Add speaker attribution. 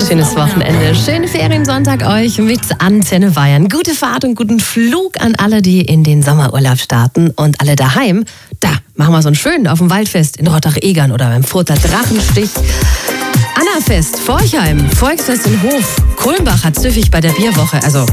Speaker 1: Schönes Wochenende. Schönen Feriensonntag euch mit Antenne Bayern. Gute Fahrt und guten Flug an alle, die in den Sommerurlaub starten. Und alle daheim, da machen wir so einen schönen auf dem Waldfest in Rottach-Egern oder beim Furter Drachenstich. Annafest, Forchheim, Volksfest in Hof, Kulmbach hat Züffig bei der Bierwoche. Also